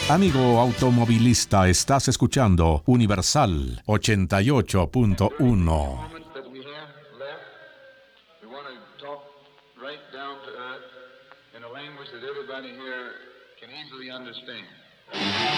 Amigo automovilista, estás escuchando Universal 88.1. In a language that everybody here can easily understand.